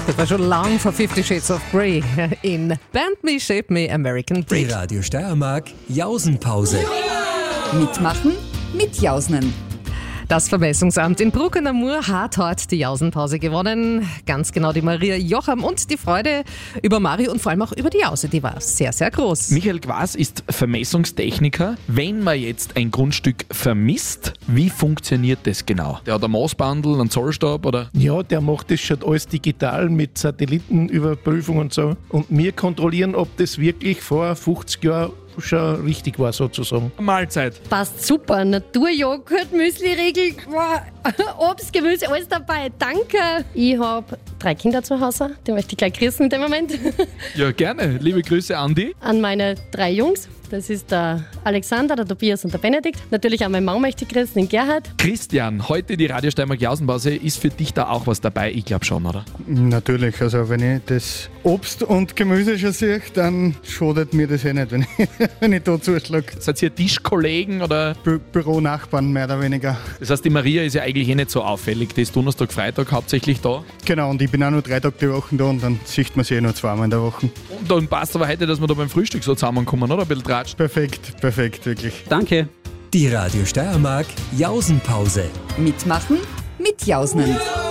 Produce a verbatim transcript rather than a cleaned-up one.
Das war schon lang vor Fifty Shades of Grey in Band Me, Shape Me, American Breed. Die Radio Steiermark Jausenpause. Mitmachen, mitjausen. Das Vermessungsamt in Bruck an der Mur hat heute die Jausenpause gewonnen. Ganz genau die Maria Jocham, und die Freude über Mario und vor allem auch über die Jause, die war sehr, sehr groß. Michael Quas ist Vermessungstechniker. Wenn man jetzt ein Grundstück vermisst, wie funktioniert das genau? Der hat ein Maßbandel, einen Zollstab oder? Ja, der macht das schon alles digital mit Satellitenüberprüfung und so. Und wir kontrollieren, ob das wirklich vor fünfzig Jahren schon richtig war, sozusagen. Mahlzeit. Passt super. Naturjoghurt, Müsli-Riegel, Obst, Gemüse, alles dabei. Danke. Ich habe drei Kinder zu Hause. Die möchte ich gleich grüßen in dem Moment. Ja, gerne. Liebe Grüße, Andi. An meine drei Jungs. Das ist der Alexander, der Tobias und der Benedikt. Natürlich an meinen Mann möchte ich grüßen, den Gerhard. Christian, heute die Radio Steiermark Jausenpause. Ist für dich da auch was dabei? Ich glaube schon, oder? Natürlich, also wenn ich das Obst und Gemüse schon sehe, dann schadet mir das eh nicht, wenn ich, wenn ich da zuschlage. Seid ihr Tischkollegen oder? Bü- Büronachbarn mehr oder weniger. Das heißt, die Maria ist ja eigentlich eh nicht so auffällig. Die ist Donnerstag, Freitag hauptsächlich da. Genau, und ich bin auch nur drei Tage die Woche da und dann sieht man sie eh nur zweimal in der Woche. Und dann passt aber heute, dass wir da beim Frühstück so zusammenkommen, oder? Ein bisschen Tratsch. Perfekt, perfekt, wirklich. Danke. Die Radio Steiermark Jausenpause. Mitmachen, mitjausen.